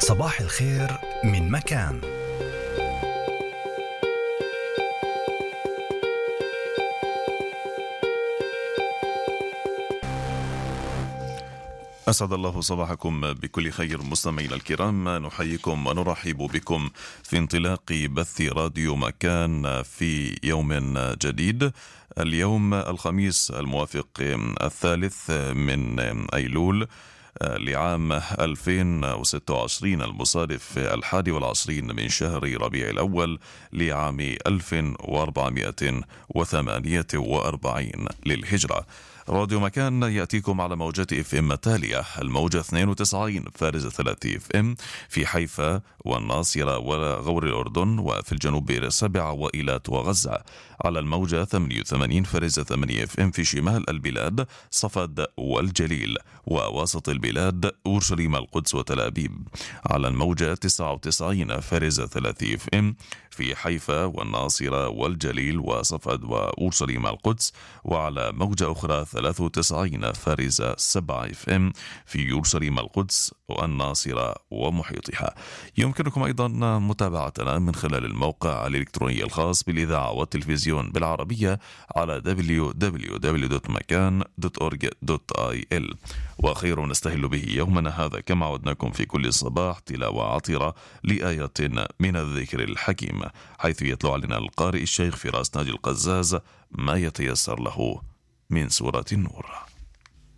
صباح الخير من مكان. أسعد الله صباحكم بكل خير مستمعينا الكرام، نحييكم ونرحب بكم في انطلاق بث راديو مكان في يوم جديد. اليوم الخميس الموافق 3 من أيلول لعام 2026 المصادف 21 من شهر ربيع الأول لعام 1448 للهجرة. راديو مكان يأتيكم على موجة اف ام التالية: الموجة 92 فارزة 3 اف ام في حيفا والناصرة وغور الأردن، وفي الجنوب 7 وإيلات وغزة. على الموجة 88 فارزة 8 اف ام في شمال البلاد صفد والجليل، ووسط البلاد أورشليم القدس وتل أبيب. على الموجة 99 فارزة 3 اف ام في حيفا والناصرة والجليل وصفد وأورشليم القدس. وعلى موجة أخرى 93 فارزة 7 اف ام في يورشليم القدس والناصرة ومحيطها. يمكنكم أيضا متابعتنا من خلال الموقع الإلكتروني الخاص بالإذاعة والتلفزيون بالعربية على www.makan.org.il. وخير نستهل به يومنا هذا كما عودناكم في كل صباح تلاوة عطرة لآية من الذكر الحكيم، حيث يتلو علينا القارئ الشيخ فراس ناجي القزاز ما يتيسر له من سورة النور.